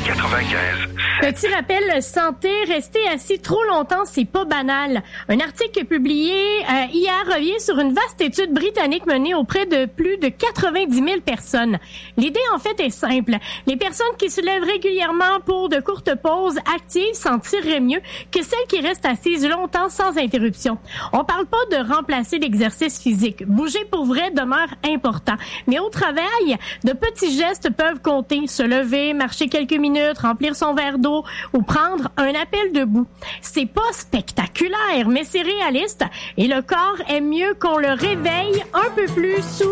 Petit rappel santé, rester assis trop longtemps, c'est pas banal. Un article publié hier revient sur une vaste étude britannique menée auprès de plus de 90 000 personnes. L'idée, en fait, est simple. Les personnes qui se lèvent régulièrement pour de courtes pauses actives s'en tireraient mieux que celles qui restent assises longtemps sans interruption. On parle pas de remplacer l'exercice physique. Bouger pour vrai demeure important. Mais au travail, de petits gestes peuvent compter. Se lever, marcher quelques minutes, remplir son verre d'eau ou prendre un appel debout. C'est pas spectaculaire, mais c'est réaliste et le corps aime mieux qu'on le réveille un peu plus sous